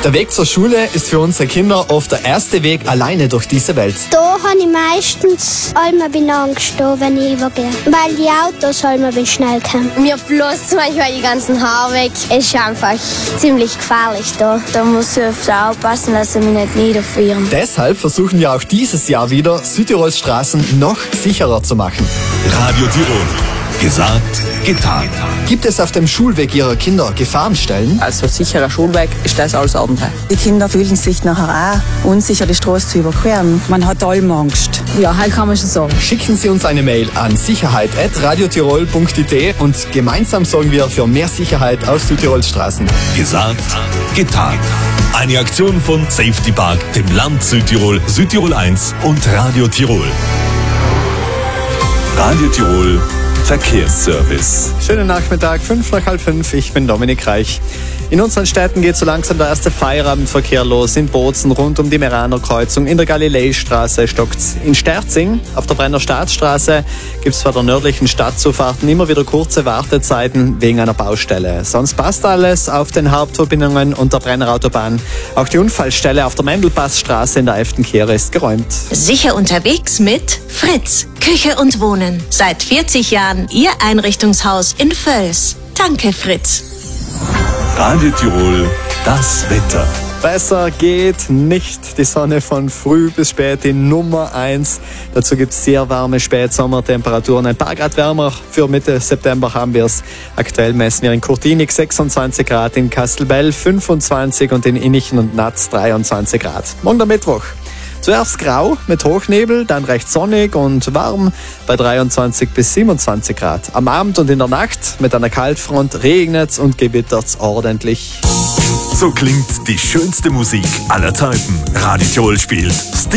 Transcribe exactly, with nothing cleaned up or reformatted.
Der Weg zur Schule ist für unsere Kinder oft der erste Weg alleine durch diese Welt. Da habe ich meistens einmal bin angestanden, wenn ich übergehe. Weil die Autos einmal schnell kommen. Mir bloß manchmal die ganzen Haare weg. Es ist einfach ziemlich gefährlich da. Da muss ich öfter aufpassen, dass sie mich nicht niederfrieren. Deshalb versuchen wir auch dieses Jahr wieder, Südtirols Straßen noch sicherer zu machen. Radio Tirol. Gesagt, getan. Gibt es auf dem Schulweg Ihrer Kinder Gefahrenstellen? Also sicherer Schulweg ist das alles Abenteuer. Die Kinder fühlen sich nachher auch unsicher, die Straße zu überqueren. Man hat allem Angst. Ja, halt kann man schon sagen. Schicken Sie uns eine Mail an sicherheit at radiotirol punkt i t und gemeinsam sorgen wir für mehr Sicherheit auf Südtirols Straßen. Gesagt, getan. Eine Aktion von Safety Park, dem Land Südtirol, Südtirol eins und Radio Tirol. Radio Tirol Verkehrsservice. Schönen Nachmittag, fünf nach halb fünf, ich bin Dominik Reich. In unseren Städten geht so langsam der erste Feierabendverkehr los. In Bozen rund um die Meraner Kreuzung, in der Galileistraße stockt's. In Sterzing auf der Brenner Staatsstraße gibt's vor der nördlichen Stadtzufahrten immer wieder kurze Wartezeiten wegen einer Baustelle. Sonst passt alles auf den Hauptverbindungen und der Brenner Autobahn. Auch die Unfallstelle auf der Mendelpassstraße in der elften Kehre ist geräumt. Sicher unterwegs mit Fritz. Küche und Wohnen. Seit vierzig Jahren Ihr Einrichtungshaus in Völs. Danke, Fritz. Radio Tirol, das Wetter. Besser geht nicht. Die Sonne von früh bis spät die Nummer eins. Dazu gibt es sehr warme Spätsommertemperaturen. Ein paar Grad wärmer für Mitte September haben wir es. Aktuell messen wir in Kurtinik sechsundzwanzig Grad, in Kastelbell fünfundzwanzig und in Innichen und Natz dreiundzwanzig Grad. Morgen der Mittwoch. Zuerst grau mit Hochnebel, dann recht sonnig und warm bei dreiundzwanzig bis siebenundzwanzig Grad. Am Abend und in der Nacht mit einer Kaltfront regnet's und gewittert's ordentlich. So klingt die schönste Musik aller Zeiten. Radio Tirol spielt Steve